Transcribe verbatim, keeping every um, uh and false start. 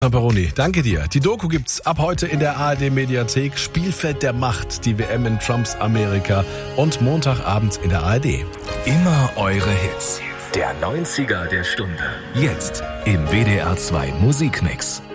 Baroni, danke dir. Die Doku gibt's ab heute in der A R D-Mediathek. Spielfeld der Macht, die W M in Trumps Amerika und Montagabend in der A R D. Immer eure Hits. Der neunziger der Stunde. Jetzt im W D R zwei Musikmix.